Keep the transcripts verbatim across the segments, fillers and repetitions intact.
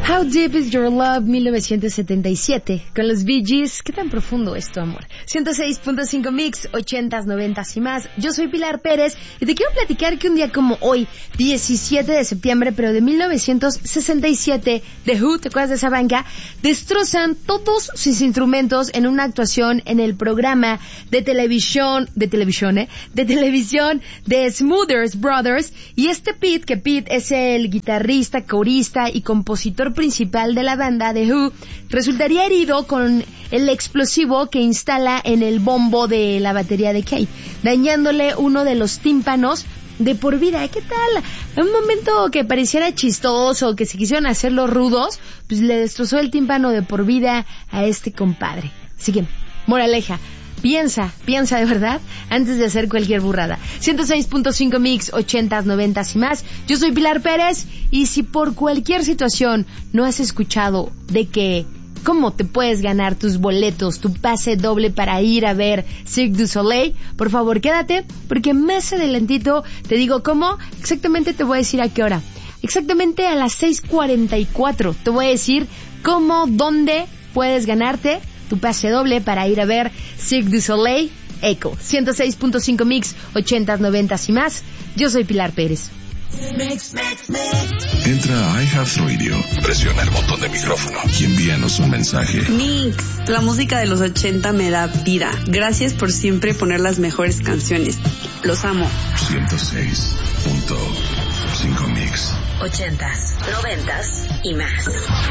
How Deep Is Your Love, mil novecientos setenta y siete, con los Bee Gees. ¿Qué tan profundo es tu amor? ciento seis punto cinco Mix, ochentas, noventas y más. Yo soy Pilar Pérez y te quiero platicar que un día como hoy, diecisiete de septiembre, pero de mil novecientos sesenta y siete, The Who, ¿te acuerdas de esa banda? Destrozan todos sus instrumentos en una actuación en el programa de televisión, de televisión, ¿eh? De televisión de Smothers Brothers. Y este Pete, que Pete es el guitarrista, corista y compositor principal de la banda The Who, resultaría herido con el explosivo que instala en el bombo de la batería de Kay, dañándole uno de los tímpanos de por vida. ¿Qué tal? En un momento que pareciera chistoso, que se quisieron hacerlos rudos, pues le destrozó el tímpano de por vida a este compadre. Así que, moraleja, piensa, piensa de verdad antes de hacer cualquier burrada. ciento seis punto cinco Mix, ochentas, noventas y más. Yo soy Pilar Pérez y si por cualquier situación no has escuchado de que cómo te puedes ganar tus boletos, tu pase doble para ir a ver Cirque du Soleil, por favor quédate, porque más adelantito te digo cómo. Exactamente te voy a decir a qué hora. Exactamente a las seis cuarenta y cuatro te voy a decir cómo, dónde puedes ganarte tu pase doble para ir a ver Cirque du Soleil. Echo, ciento seis punto cinco Mix, ochentas, noventas y más. Yo soy Pilar Pérez. Mix, mix, mix. Entra a iHeartRadio, presiona el botón de micrófono y envíanos un mensaje. Mix, la música de los ochenta me da vida. Gracias por siempre poner las mejores canciones. Los amo. ciento seis punto cinco Mix. Ochentas, noventas y más.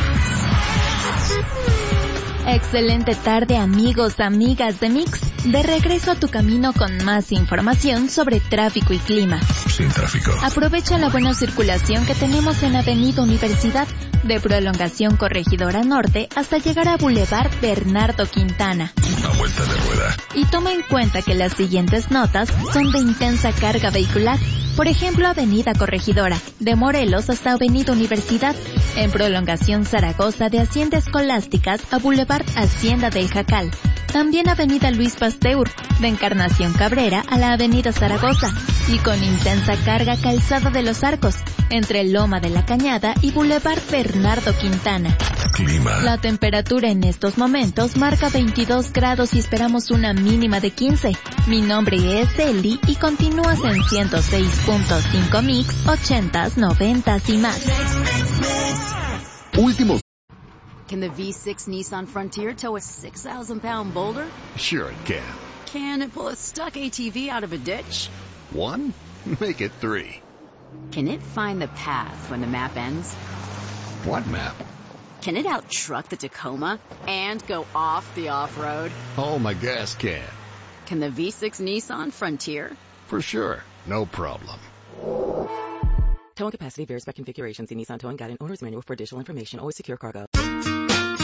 Excelente tarde, amigos, amigas de Mix. De regreso a tu camino con más información sobre tráfico y clima. Sin tráfico. Aprovecha la buena circulación que tenemos en Avenida Universidad, de Prolongación Corregidora Norte hasta llegar a Boulevard Bernardo Quintana. A vuelta de rueda. Y toma en cuenta que las siguientes notas son de intensa carga vehicular. Por ejemplo, Avenida Corregidora, de Morelos hasta Avenida Universidad, en Prolongación Zaragoza de Hacienda Escolásticas a Boulevard Hacienda del Jacal. También Avenida Luis Pasteur, de Encarnación Cabrera a la Avenida Zaragoza. Y con intensa carga Calzada de los Arcos, entre Loma de la Cañada y Boulevard Bernardo Quintana. Clima. La temperatura en estos momentos marca veintidós grados y esperamos una mínima de quince. Mi nombre es Eli y continúas en ciento seis punto cinco Mix, ochentas, noventas y más. Último. Can the V six Nissan Frontier tow a six thousand pound boulder? Sure it can. Can it pull a stuck A T V out of a ditch? One? Make it three. Can it find the path when the map ends? What map? Can it out-truck the Tacoma and go off the off-road? Oh, my gas can. Can the V six Nissan Frontier? For sure. No problem. Towing capacity varies by configuration. See Nissan Towing Guide and Owner's Manual for additional information. Always secure cargo.